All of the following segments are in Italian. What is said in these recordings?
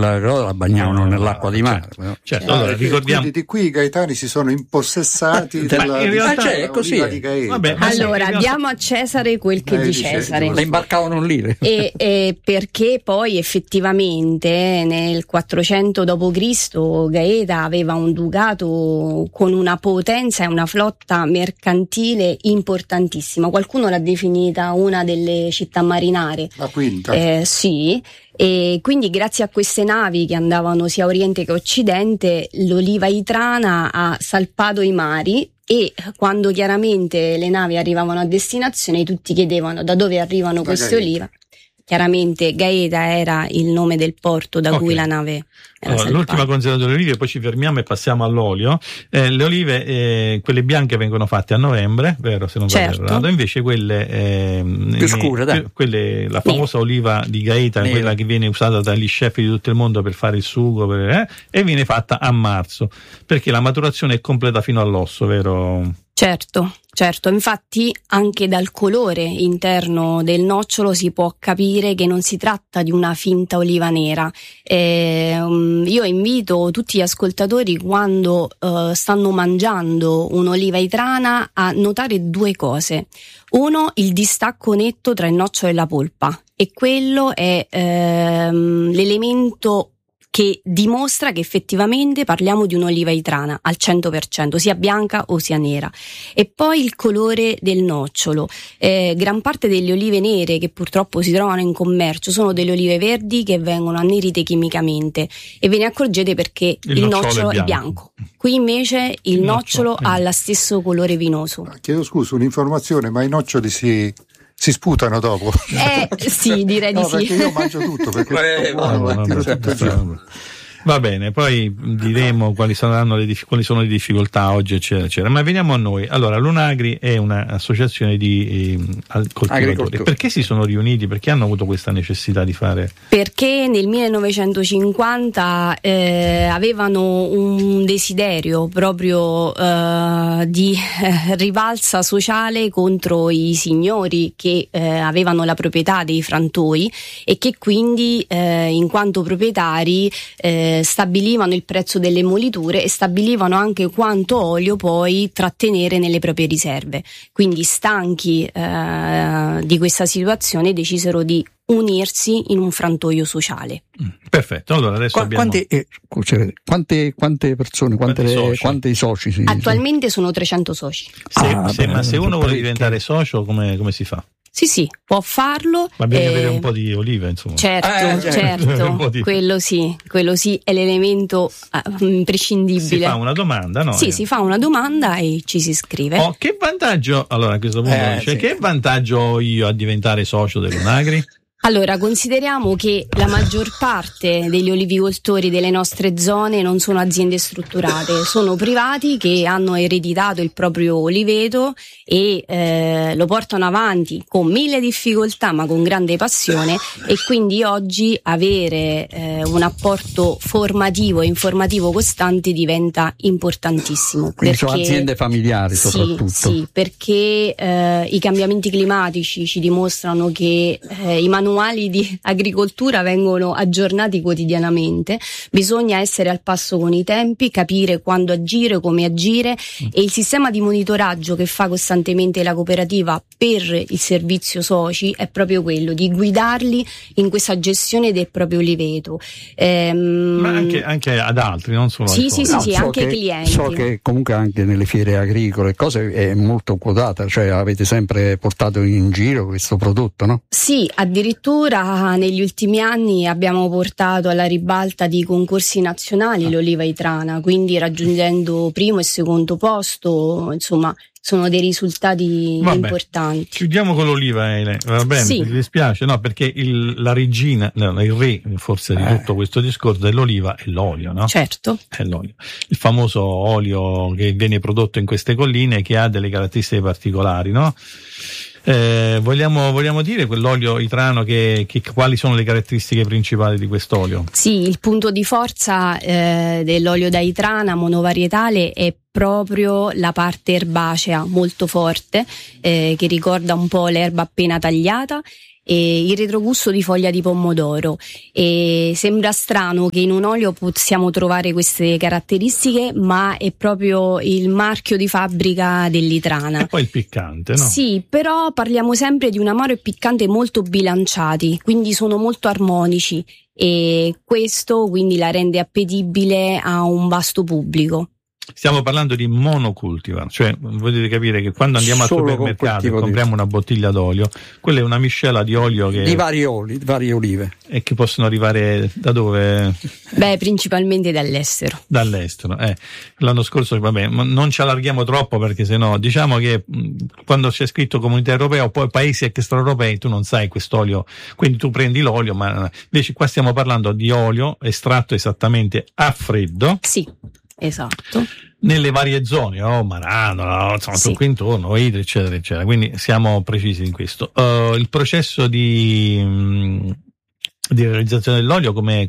la bagnavano nell'acqua di mare. Certo. Allora, ricordiamo di qui i gaetani si sono impossessati della è così. di Gaeta. Vabbè, allora diamo a Cesare quel che è di Cesare. Le imbarcavano lì. E perché poi effettivamente nel 400 d.C. Gaeta aveva un ducato con una potenza e una flotta mercantile importantissima. Qualcuno l'ha definita una delle città marinare. La quinta. Sì. E quindi grazie a queste navi che andavano sia a oriente che a occidente, l'oliva itrana ha salpato i mari, e quando chiaramente le navi arrivavano a destinazione tutti chiedevano da dove arrivano queste olive. Chiaramente Gaeta era il nome del porto da cui la nave era salpata. L'ultima considerazione delle olive, poi ci fermiamo e passiamo all'olio. Le olive, quelle bianche vengono fatte a novembre, vero, se non vado errato, invece quelle più scure, quelle, la famosa oliva di Gaeta, quella che viene usata dagli chef di tutto il mondo per fare il sugo, e viene fatta a marzo, perché la maturazione è completa fino all'osso, vero? Certo, infatti anche dal colore interno del nocciolo si può capire che non si tratta di una finta oliva nera. Io invito tutti gli ascoltatori, quando stanno mangiando un'oliva itrana, a notare due cose. Uno, il distacco netto tra il nocciolo e la polpa, e quello è l'elemento che dimostra che effettivamente parliamo di un'oliva itrana al 100%, sia bianca o sia nera. E poi il colore del nocciolo. Gran parte delle olive nere che purtroppo si trovano in commercio sono delle olive verdi che vengono annerite chimicamente, e ve ne accorgete perché il nocciolo è bianco. Qui invece il nocciolo ha lo stesso colore vinoso. Chiedo scusa, un'informazione, ma i noccioli si sputano dopo? Sì, direi di sì. Perché io mangio tutto, perché tiro tutto il giorno. Va bene, poi diremo quali sono le difficoltà oggi, eccetera, eccetera. Ma veniamo a noi. Allora, l'Unagri è un'associazione di coltivatori. Perché si sono riuniti? Perché hanno avuto questa necessità di fare? Perché nel 1950 avevano un desiderio proprio di rivalsa sociale contro i signori che avevano la proprietà dei frantoi, e che quindi in quanto proprietari stabilivano il prezzo delle moliture e stabilivano anche quanto olio poi trattenere nelle proprie riserve. Quindi, stanchi di questa situazione, decisero di unirsi in un frantoio sociale. Perfetto, allora adesso abbiamo... Quante persone, quanti soci? Attualmente sono 300 soci. Ma se uno vuole diventare socio, come si fa? Sì, può farlo. Ma bisogna avere un po' di olive, insomma. Certo. Quello sì, è l'elemento imprescindibile. Si fa una domanda, no? Sì, si fa una domanda e ci si iscrive. Che vantaggio, allora a questo punto che vantaggio ho io a diventare socio dell'Unagri? Allora, consideriamo che la maggior parte degli olivicoltori delle nostre zone non sono aziende strutturate, sono privati che hanno ereditato il proprio oliveto e lo portano avanti con mille difficoltà ma con grande passione, e quindi oggi avere un apporto formativo e informativo costante diventa importantissimo. Quindi sono aziende familiari soprattutto. Sì, perché i cambiamenti climatici ci dimostrano che i manuali di agricoltura vengono aggiornati quotidianamente, bisogna essere al passo con i tempi, capire quando agire, come agire, e il sistema di monitoraggio che fa costantemente la cooperativa per il servizio soci è proprio quello di guidarli in questa gestione del proprio oliveto. Ma anche ad altri, non solo sì, anche ai clienti. So che comunque anche nelle fiere agricole cose è molto quotata, cioè avete sempre portato in giro questo prodotto, no? Sì, addirittura negli ultimi anni abbiamo portato alla ribalta di concorsi nazionali l'oliva itrana, quindi raggiungendo primo e secondo posto, insomma sono dei risultati importanti. Chiudiamo con l'oliva, va bene? Sì. Ti dispiace? No, perché la regina, il re forse di tutto questo discorso dell'oliva è l'olio, no? Certo. È l'olio. Il famoso olio che viene prodotto in queste colline, che ha delle caratteristiche particolari, no? Vogliamo dire quell'olio itrano quali sono le caratteristiche principali di quest'olio? Sì, il punto di forza dell'olio da itrana monovarietale è proprio la parte erbacea molto forte, che ricorda un po' l'erba appena tagliata, e il retrogusto di foglia di pomodoro. E sembra strano che in un olio possiamo trovare queste caratteristiche, ma è proprio il marchio di fabbrica dell'Itrana. E poi il piccante, no? Sì, però parliamo sempre di un amaro e piccante molto bilanciati, quindi sono molto armonici, e questo quindi la rende appetibile a un vasto pubblico. Stiamo parlando di monocultivar, cioè potete capire che quando andiamo al supermercato e compriamo una bottiglia d'olio, quella è una miscela di olio di vari oli, di varie olive, e che possono arrivare da dove? Beh, principalmente dall'estero. L'anno scorso, vabbè, non ci allarghiamo troppo, perché sennò diciamo che quando c'è scritto Comunità Europea o poi paesi extraeuropei, tu non sai quest'olio, quindi tu prendi l'olio, ma invece qua stiamo parlando di olio estratto esattamente a freddo. Sì. Esatto. Nelle varie zone, Marano, insomma, sì, qui intorno, Idri, eccetera, eccetera. Quindi siamo precisi in questo. Il processo di realizzazione dell'olio come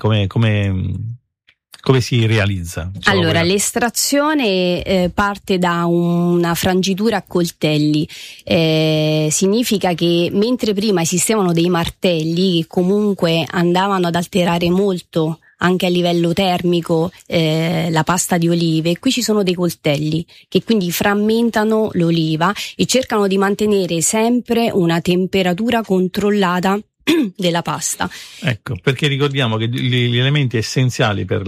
si realizza? Allora, l'estrazione parte da una frangitura a coltelli. Significa che mentre prima esistevano dei martelli che comunque andavano ad alterare molto anche a livello termico la pasta di olive, qui ci sono dei coltelli che quindi frammentano l'oliva e cercano di mantenere sempre una temperatura controllata della pasta. Ecco, perché ricordiamo che gli elementi essenziali per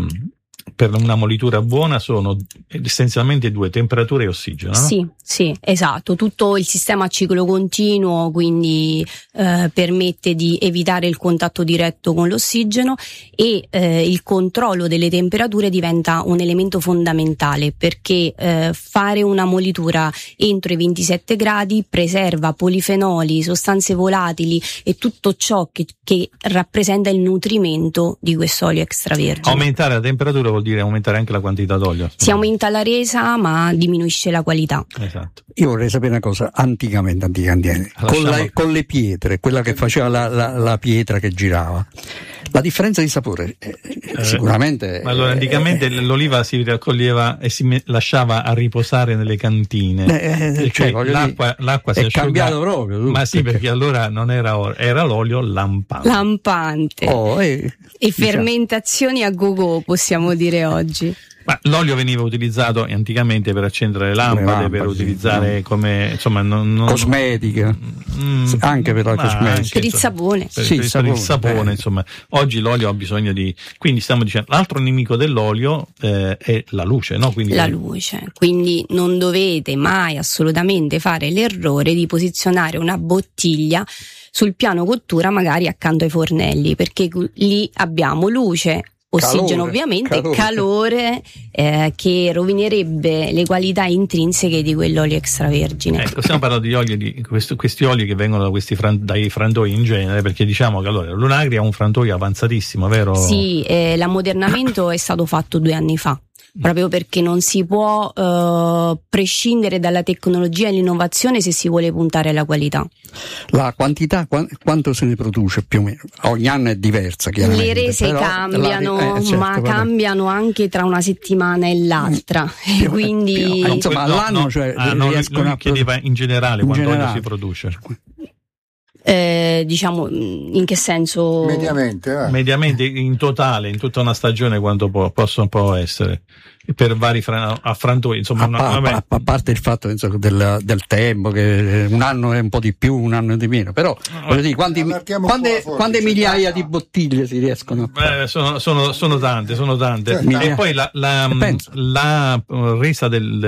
una molitura buona sono essenzialmente due: temperatura e ossigeno, no? Sì, esatto. Tutto il sistema a ciclo continuo quindi permette di evitare il contatto diretto con l'ossigeno, e il controllo delle temperature diventa un elemento fondamentale, perché fare una molitura entro i 27 gradi preserva polifenoli, sostanze volatili e tutto ciò che rappresenta il nutrimento di quest'olio extravergine. Aumentare la temperatura vuol dire aumentare anche la quantità d'olio. Si aumenta la resa, ma diminuisce la qualità. Esatto. Io vorrei sapere una cosa: anticamente con le pietre, quella che faceva la pietra che girava, la differenza di sapore sicuramente. Allora, anticamente l'oliva si raccoglieva e si lasciava a riposare nelle cantine, cioè, l'acqua si è asciuga, cambiato proprio. Ma sì, perché allora non era oro, era l'olio lampante. E fermentazioni a go-go, possiamo dire oggi. Ma l'olio veniva utilizzato anticamente per accendere le lampade, per utilizzare come, insomma, cosmetica, anche per la cosmetica, per il sapone. Per il sapone, insomma. Oggi l'olio ha bisogno di, quindi stiamo dicendo, l'altro nemico dell'olio è la luce, no? Quindi la luce. Quindi non dovete mai assolutamente fare l'errore di posizionare una bottiglia sul piano cottura, magari accanto ai fornelli, perché lì abbiamo luce, ossigeno, ovviamente, calore che rovinerebbe le qualità intrinseche di quell'olio extravergine. Ecco, stiamo parlando di oli, questi oli che vengono dai frantoi in genere, perché diciamo che allora l'Unagri ha un frantoio avanzatissimo, vero? Sì, l'ammodernamento è stato fatto 2 anni fa, proprio perché non si può prescindere dalla tecnologia e l'innovazione se si vuole puntare alla qualità. La quantità, quanto se ne produce più o meno? Ogni anno è diversa, chiaramente. Le rese cambiano, ma cambiano anche tra una settimana e l'altra. Quindi insomma, all'anno riescono a chiedeva in generale quanto si produce. Diciamo, in che senso? Mediamente in totale, in tutta una stagione, quanto può essere per vari affrantoi, insomma. A parte il fatto del tempo, che un anno è un po' di più, un anno di meno, però voglio dire, quante migliaia di bottiglie si riescono a sono tante. E poi la resa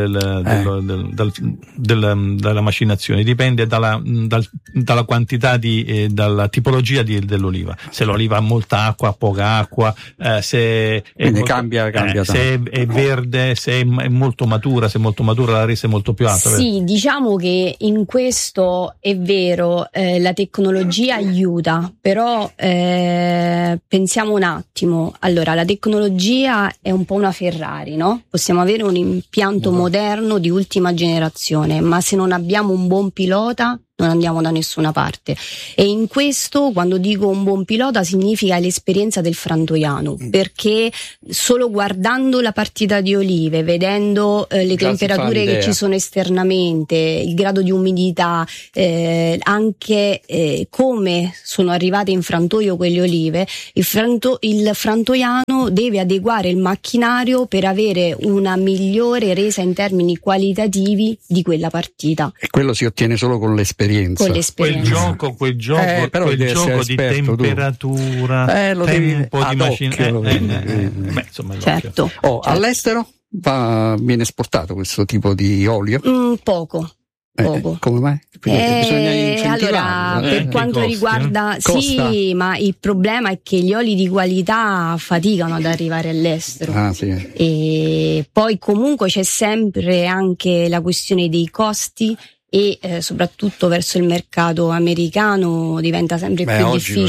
della macinazione dipende dalla quantità dalla tipologia dell'oliva. Se l'oliva ha molta acqua, poca acqua, se cambia se è verde, se è molto matura, la resa è molto più alta. Sì, diciamo che in questo è vero, la tecnologia aiuta, però pensiamo un attimo. Allora, la tecnologia è un po' una Ferrari, no? Possiamo avere un impianto moderno di ultima generazione, ma se non abbiamo un buon pilota non andiamo da nessuna parte. E in questo, quando dico un buon pilota, significa l'esperienza del frantoiano, perché solo guardando la partita di olive, vedendo le temperature che ci sono esternamente, il grado di umidità, anche come sono arrivate in frantoio quelle olive, il frantoiano deve adeguare il macchinario per avere una migliore resa in termini qualitativi di quella partita. E quello si ottiene solo con l'esperienza. Quel gioco di temperatura, tempo di macchina. Insomma, certo. All'estero viene esportato questo tipo di olio? Poco. Come mai? Bisogna incentivarlo. Allora, per quanto riguarda, sì, ma il problema è che gli oli di qualità faticano ad arrivare all'estero. Sì. E poi comunque c'è sempre anche la questione dei costi. E soprattutto verso il mercato americano diventa sempre più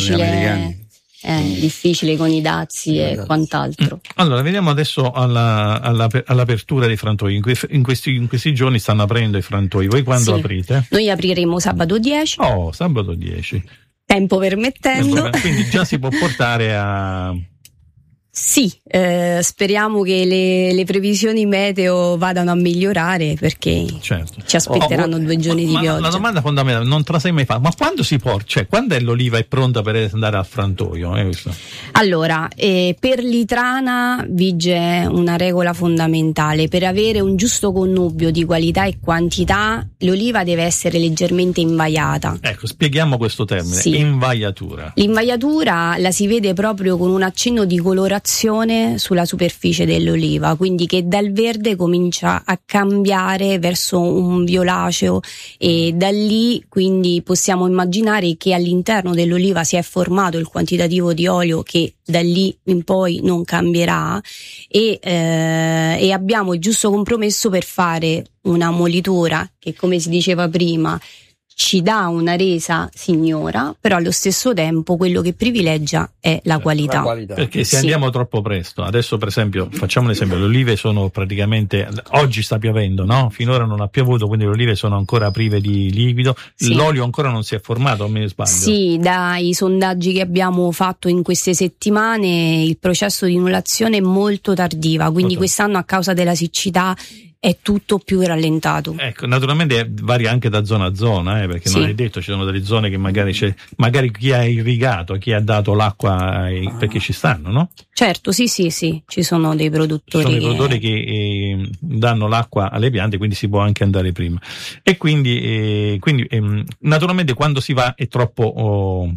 difficile con i dazi e quant'altro. Allora, veniamo adesso all'apertura dei frantoi. In questi giorni stanno aprendo i frantoi. Voi quando aprite? Noi apriremo sabato 10. Sabato 10. Tempo permettendo. Quindi già si può portare a... Sì, speriamo che le previsioni meteo vadano a migliorare, perché ci aspetteranno 2 giorni di pioggia. La domanda fondamentale, non te la sei mai fatta, ma quando si porta, quando è l'oliva è pronta per andare al frantoio? Allora, per l'itrana vige una regola fondamentale: per avere un giusto connubio di qualità e quantità, l'oliva deve essere leggermente invaiata. Ecco, spieghiamo questo termine, invaiatura. L'invaiatura la si vede proprio con un accenno di colorazione sulla superficie dell'oliva, quindi che dal verde comincia a cambiare verso un violaceo, e da lì quindi possiamo immaginare che all'interno dell'oliva si è formato il quantitativo di olio che da lì in poi non cambierà, e abbiamo il giusto compromesso per fare una molitura che, come si diceva prima, ci dà una resa signora, però allo stesso tempo quello che privilegia è la qualità. Perché se andiamo troppo presto, adesso per esempio, facciamo un esempio, le olive sono praticamente, oggi sta piovendo, no? Finora non ha piovuto, quindi le olive sono ancora prive di liquido, l'olio ancora non si è formato, o me ne sbaglio? Sì, dai sondaggi che abbiamo fatto in queste settimane il processo di inolazione è molto tardiva, quindi quest'anno a causa della siccità è tutto più rallentato. Ecco, naturalmente varia anche da zona a zona, perché non è detto, ci sono delle zone che magari chi ha irrigato, chi ha dato l'acqua, perché ci stanno, no? Certo, sì, ci sono dei produttori che danno l'acqua alle piante, quindi si può anche andare prima. E quindi naturalmente quando si va è troppo...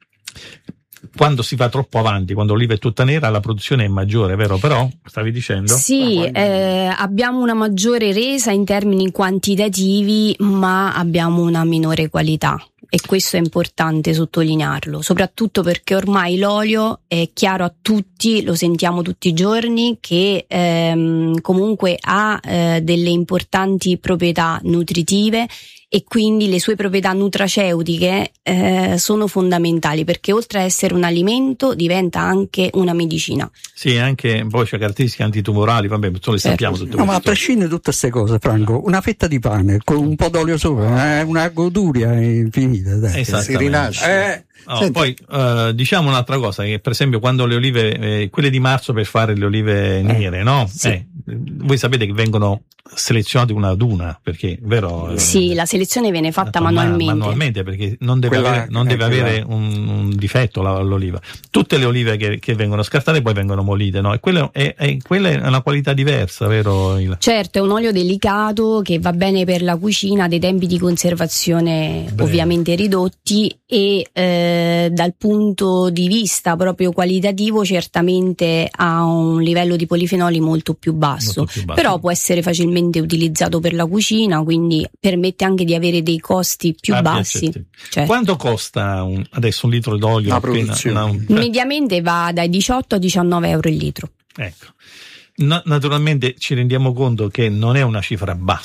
Quando si va troppo avanti, quando l'oliva è tutta nera, la produzione è maggiore, vero? Però, stavi dicendo? Sì, abbiamo una maggiore resa in termini quantitativi, ma abbiamo una minore qualità. E questo è importante sottolinearlo, soprattutto perché ormai l'olio è chiaro a tutti, lo sentiamo tutti i giorni, che comunque ha delle importanti proprietà nutritive, e quindi le sue proprietà nutraceutiche sono fondamentali, perché oltre a essere un alimento diventa anche una medicina. Sì, anche poi c'è caratteristiche antitumorali, vabbè, le sappiamo tutte. No, ma a prescindere da tutte queste cose, Franco, una fetta di pane con un po' d'olio sopra è una goduria infinita. Dai. Si rinasce. Poi diciamo un'altra cosa, che per esempio quando le olive, quelle di marzo per fare le olive nere, no? Sì. Voi sapete che vengono selezionate una ad una, perché vero? Sì, la selezione viene fatta manualmente, perché non deve avere un difetto l'oliva. Tutte le olive che vengono scartate poi vengono molite, no? E quella è una qualità diversa, vero? Certo, è un olio delicato che va bene per la cucina, ha dei tempi di conservazione ovviamente ridotti, e dal punto di vista proprio qualitativo certamente ha un livello di polifenoli molto più basso, però può essere facilmente utilizzato per la cucina, quindi permette anche di avere dei costi più bassi. Certo. Quanto costa adesso un litro d'olio? Mediamente va dai 18 a 19 euro il litro. Ecco. Naturalmente ci rendiamo conto che non è una cifra bassa,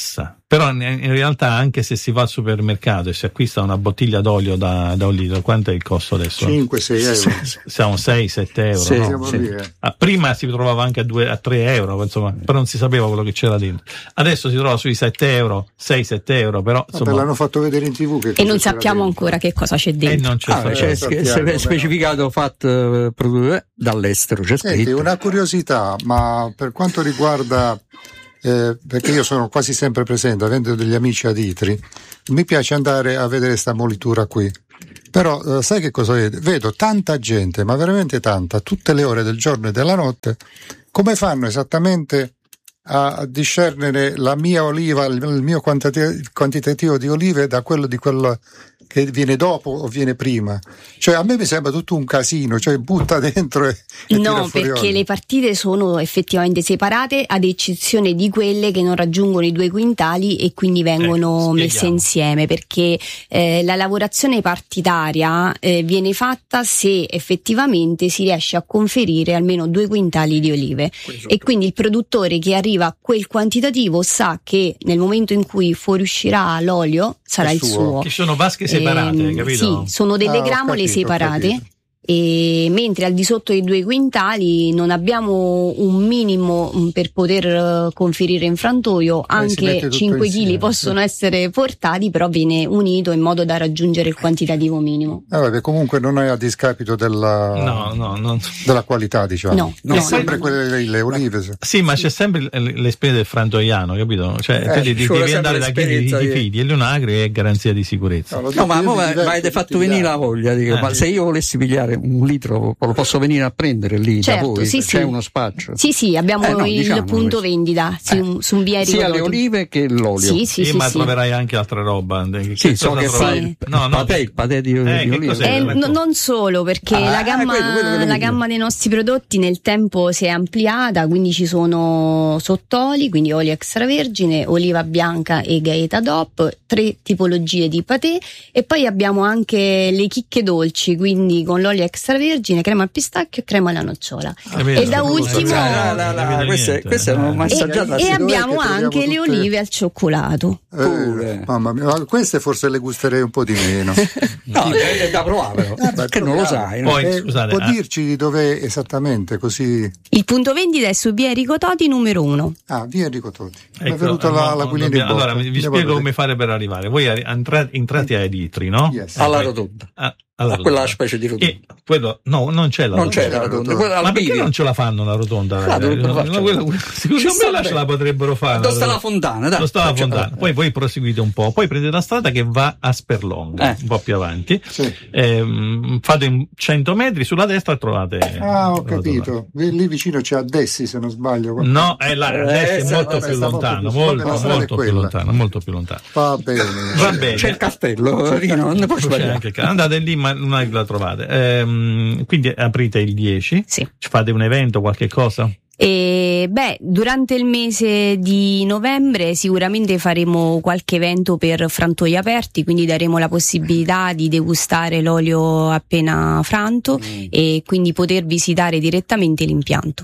Però in realtà, anche se si va al supermercato e si acquista una bottiglia d'olio da un litro, quanto è il costo adesso? 5-6 euro. Siamo 6-7 euro. Sì, no? Sì. Prima si trovava anche a 3 euro, insomma, però non si sapeva quello che c'era dentro. Adesso si trova sui 7 euro, 6-7 euro, però insomma, l'hanno fatto vedere in TV e non sappiamo ancora che cosa c'è dentro. Non c'è specificato fatto dall'estero, c'è scritto. Senti, una curiosità, ma per quanto riguarda perché io sono quasi sempre presente, avendo degli amici ad Itri, mi piace andare a vedere sta molitura qui. Però sai che cosa vedo? Vedo tanta gente, ma veramente tanta, tutte le ore del giorno e della notte. Come fanno esattamente a discernere la mia oliva, il mio quantitativo di olive da quello che viene dopo o viene prima? Cioè a me mi sembra tutto un casino, cioè butta dentro e no, perché le partite sono effettivamente separate, ad eccezione di quelle che non raggiungono i 2 quintali e quindi vengono messe insieme, perché la lavorazione partitaria viene fatta se effettivamente si riesce a conferire almeno 2 quintali di olive. E quindi il produttore che arriva a quel quantitativo sa che nel momento in cui fuoriuscirà l'olio sarà il suo. Ci sono vasche separate, capito? Sì, sono delle gramole separate. E mentre al di sotto dei 2 quintali non abbiamo un minimo per poter conferire in frantoio, anche 5 kg possono essere portati, però viene unito in modo da raggiungere il quantitativo minimo. Vabbè, comunque non è a discapito della della qualità, diciamo. No, sempre le olive. Sì, ma c'è sempre l'esperienza del frantoiano, capito? Cioè devi andare da chi ti fidi, e l'Unagri è garanzia di sicurezza. Ma avete fatto venire la voglia, dico, ma se io volessi pigliare un litro lo posso venire a prendere lì, certo, da voi? C'è sì. Uno spaccio? Sì, abbiamo il punto questo. Vendita su un via sia le olive che l'olio. Sì, ma troverai anche altra roba. Sì, so che fai il patè di olive. Non solo, perché la gamma dei nostri prodotti nel tempo si è ampliata, quindi ci sono sottoli, quindi olio extravergine, oliva bianca e gaeta DOP, 3 tipologie di patè, e poi abbiamo anche le chicche dolci, quindi con l'olio extravergine, crema al pistacchio e crema alla nocciola. E da ultimo queste non ho mai assaggiato. E abbiamo anche le olive al cioccolato. Mamma mia, queste forse le gusterei un po' di meno. No, è da provare, perché non lo sai. Poi, scusate, può dirci dov'è esattamente, così? Il punto vendita è su via Enrico Toti numero 1. Via Enrico Toti. È venuta l'aquilina in bocca. Allora vi spiego come fare per arrivare. Voi entrate a Itri, no? Yes. Alla rotonda. Quella specie di rotonda. Non c'è la rotonda. Ma perché non ce la fanno la rotonda? Secondo me là ce la potrebbero fare. Dove sta la fontana? Dove sta la fontana? Poi voi proseguite un po', poi prendete la strada che va a Sperlonga, un po' più avanti. Sì. Fate 100 metri sulla destra e trovate. Ho capito. Lì vicino c'è Addessi, se non sbaglio. No, Addessi è molto più lontano, molto più lontano. Va bene. C'è il castello, non puoi sbagliare. Andate lì, ma non è che la trovate. Quindi aprite il 10. Sì. Fate un evento, qualche cosa? Durante il mese di novembre sicuramente faremo qualche evento per frantoi aperti, quindi daremo la possibilità di degustare l'olio appena franto e quindi poter visitare direttamente l'impianto.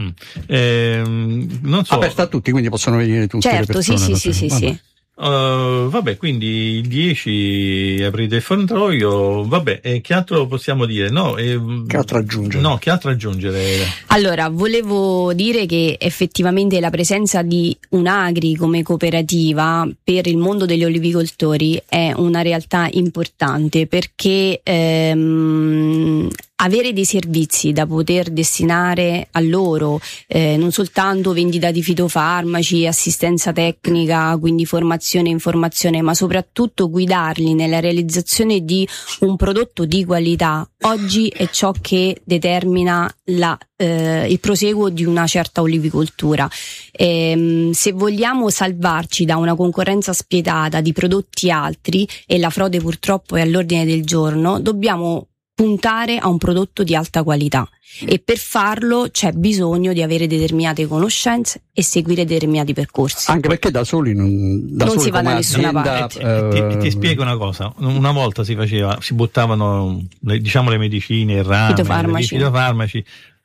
Non so. Aperto a tutti, quindi possono venire tutte le persone. Sì. Vabbè, quindi il 10 aprite il frantoio, e che altro possiamo dire? Che altro aggiungere? Allora, volevo dire che effettivamente la presenza di Unagri come cooperativa per il mondo degli olivicoltori è una realtà importante, perché avere dei servizi da poter destinare a loro, non soltanto vendita di fitofarmaci, assistenza tecnica, quindi formazione e informazione, ma soprattutto guidarli nella realizzazione di un prodotto di qualità, oggi è ciò che determina il proseguo di una certa olivicoltura. Se vogliamo salvarci da una concorrenza spietata di prodotti altri, e la frode purtroppo è all'ordine del giorno, dobbiamo puntare a un prodotto di alta qualità, e per farlo c'è bisogno di avere determinate conoscenze e seguire determinati percorsi. Anche perché da soli non si va da nessuna parte. Ti spiego una cosa: una volta si buttavano le medicine, i rami, i fitofarmaci.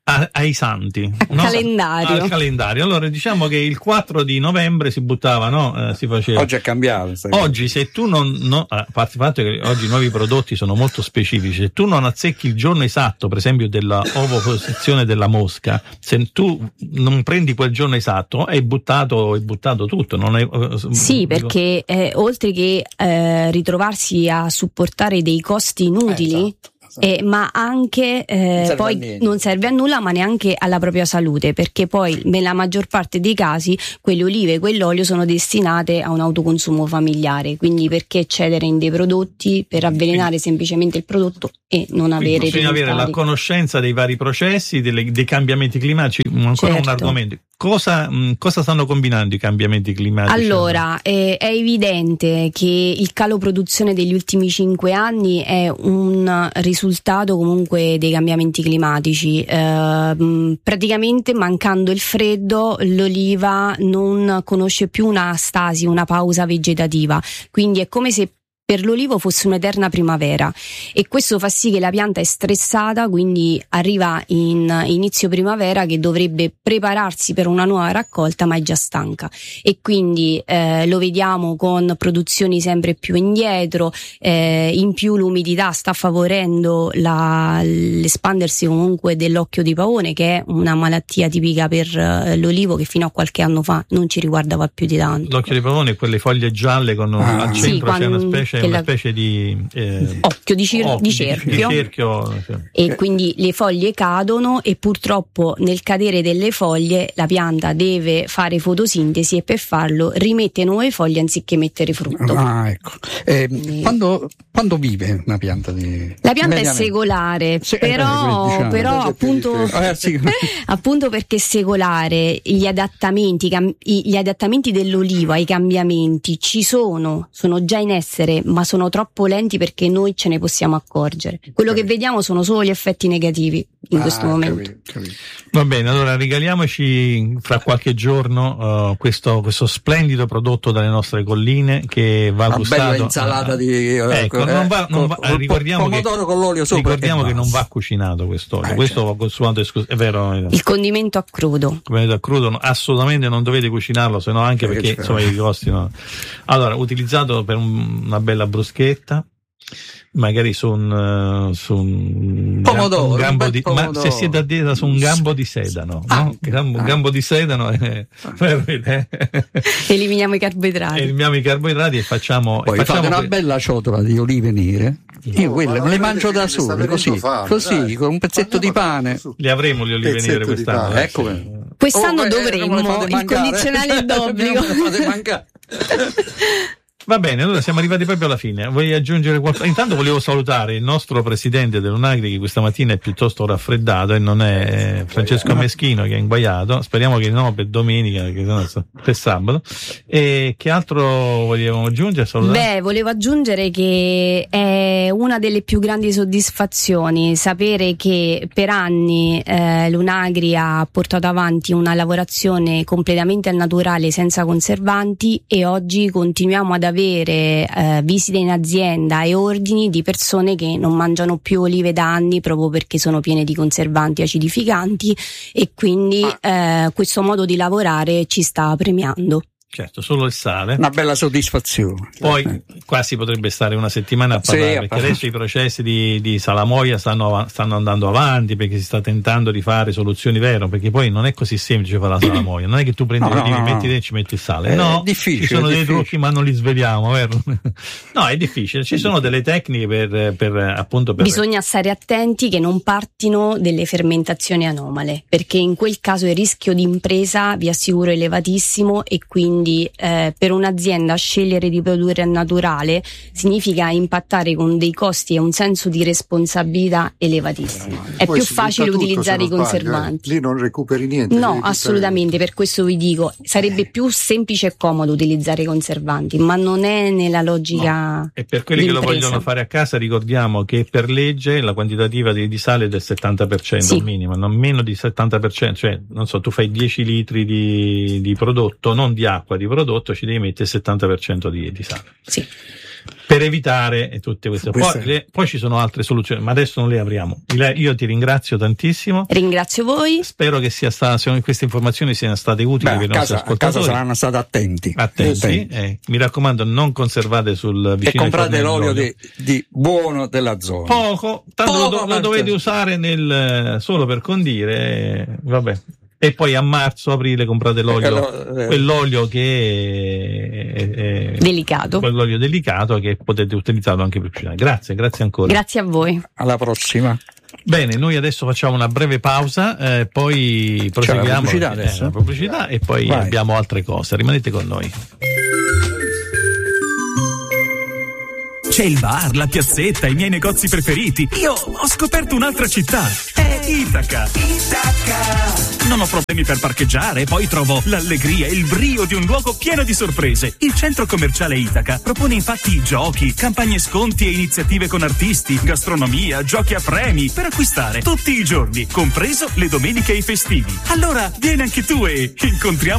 ai santi, calendario. Al calendario. Allora diciamo che il 4 di novembre si buttava, no? Si faceva. Oggi è cambiato. Oggi se tu a parte il fatto che oggi i nuovi prodotti sono molto specifici, se tu non azzecchi il giorno esatto, per esempio della ovoposizione della mosca, se tu non prendi quel giorno esatto è buttato tutto. Non è, sì, perché oltre che ritrovarsi a supportare dei costi inutili, ma anche poi non serve a nulla, ma neanche alla propria salute, perché poi nella maggior parte dei casi quelle olive e quell'olio sono destinate a un autoconsumo familiare, quindi perché cedere in dei prodotti per avvelenare semplicemente il prodotto e non avere risultati. Bisogna avere la conoscenza dei vari processi, dei cambiamenti climatici. Ancora un argomento. Cosa stanno combinando i cambiamenti climatici? Allora, è evidente che il calo produzione degli ultimi 5 anni è un risultato comunque dei cambiamenti climatici. Praticamente, mancando il freddo, l'oliva non conosce più una stasi, una pausa vegetativa, quindi è come se per l'olivo fosse un'eterna primavera, e questo fa sì che la pianta è stressata, quindi arriva in inizio primavera che dovrebbe prepararsi per una nuova raccolta, ma è già stanca, e quindi lo vediamo con produzioni sempre più indietro. In più l'umidità sta favorendo l'espandersi comunque dell'occhio di pavone, che è una malattia tipica per l'olivo che fino a qualche anno fa non ci riguardava più di tanto. L'occhio di pavone è quelle foglie gialle con al centro c'è una specie di occhio di cerchio. E quindi le foglie cadono, e purtroppo nel cadere delle foglie la pianta deve fare fotosintesi, e per farlo rimette nuove foglie anziché mettere frutto. Ecco. Quando vive una pianta? La pianta è secolare, però appunto appunto perché secolare, gli adattamenti dell'olivo ai cambiamenti ci sono già in essere, ma sono troppo lenti perché noi ce ne possiamo accorgere. Quello che vediamo sono solo gli effetti negativi in questo momento. Capito. Va bene, allora regaliamoci fra qualche giorno questo splendido prodotto dalle nostre colline, che va gustato. Una bella insalata di ricordiamo pomodoro con l'olio sopra. Ricordiamo che non va cucinato quest'olio. Questo va consumato, è vero. Il condimento a crudo. Assolutamente non dovete cucinarlo, se no anche perché insomma i costi. No. Allora, utilizzato per una bella bruschetta, magari su un pomodoro, gambo di, ma se siete a dieta, su un gambo di sedano, no? Gambo di sedano, eliminiamo i carboidrati e facciamo fate una bella ciotola di olive nere. Io quelle me le mangio da solo, così con un pezzetto di pane. Le avremo le olive nere quest'anno. Quest'anno dovremmo, il condizionale è d'obbligo. Va bene, allora siamo arrivati proprio alla fine. Vuoi aggiungere qualcosa? Intanto volevo salutare il nostro presidente dell'Unagri, che questa mattina è piuttosto raffreddato e non è Francesco Meschino, che è inguaiato. Speriamo che no per domenica, che per sabato. E che altro volevamo aggiungere? Beh, volevo aggiungere che è una delle più grandi soddisfazioni sapere che per anni l'Unagri ha portato avanti una lavorazione completamente al naturale, senza conservanti, e oggi continuiamo ad avere visite in azienda e ordini di persone che non mangiano più olive da anni proprio perché sono piene di conservanti acidificanti, e quindi questo modo di lavorare ci sta premiando. Certo, solo il sale. Una bella soddisfazione. Poi qua si potrebbe stare una settimana a parlare, perché adesso i processi di salamoia stanno andando avanti, perché si sta tentando di fare soluzioni vere, perché poi non è così semplice fare la salamoia. Non è che tu prendi le olive, metti dentro e ci metti il sale. È difficile. Ci sono dei trucchi, ma non li sveliamo, vero? No, è difficile. Ci sono delle tecniche per Bisogna stare attenti che non partino delle fermentazioni anomale, perché in quel caso il rischio di impresa, vi assicuro, è elevatissimo, e quindi per un'azienda scegliere di produrre al naturale significa impattare con dei costi e un senso di responsabilità elevatissimo. È più facile utilizzare i conservanti. Lì non recuperi niente. No, assolutamente, per questo vi dico, sarebbe più semplice e comodo utilizzare i conservanti, ma non è nella logica. No. E per quelli che lo vogliono fare a casa, ricordiamo che per legge la quantitativa di sale è del 70% minimo, non meno di 70%, cioè non so, tu fai 10 litri di prodotto, non di acqua, di prodotto, ci devi mettere il 70% di sale. Sì. per evitare tutte queste. Poi ci sono altre soluzioni, ma adesso non le apriamo. Io ti ringrazio tantissimo. Ringrazio voi. Spero che queste informazioni siano state utili per i nostri ascoltatori. A casa saranno stati attenti. Mi raccomando, non conservate sul vicino. E comprate l'olio di buono della zona. Tanto lo dovete usare solo per condire, vabbè. E poi a marzo-aprile comprate quell'olio che è delicato. Quell'olio delicato che potete utilizzarlo anche per cucinare. Grazie ancora. Grazie a voi. Alla prossima. Bene, noi adesso facciamo una breve pausa, poi proseguiamo. La pubblicità e poi abbiamo altre cose. Rimanete con noi. C'è il bar, la piazzetta, i miei negozi preferiti. Io ho scoperto un'altra città. È Itaca. Non ho problemi per parcheggiare, poi trovo l'allegria e il brio di un luogo pieno di sorprese. Il centro commerciale Itaca propone infatti giochi, campagne sconti e iniziative con artisti, gastronomia, giochi a premi per acquistare tutti i giorni, compreso le domeniche e i festivi. Allora vieni anche tu e incontriamo